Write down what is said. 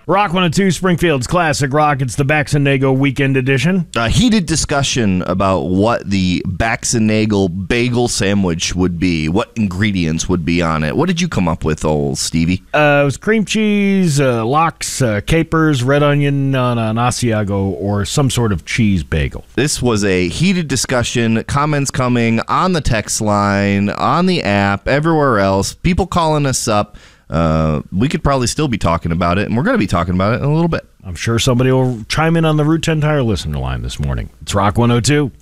Rock 102, Springfield's Classic Rock. It's the Baxenagel Weekend Edition. A heated discussion about what the Baxenagel bagel sandwich would be, what ingredients would be on it. What did you come up with, old Stevie? It was cream cheese, lox, capers, red onion on an Asiago, or some sort of cheese bagel. This was a heated discussion. Comments coming on the text line, on the app, everywhere else. People calling us up. We could probably still be talking about it, and we're going to be talking about it in a little bit. I'm sure somebody will chime in on the Route 10 Tire listener line this morning. It's Rock 102.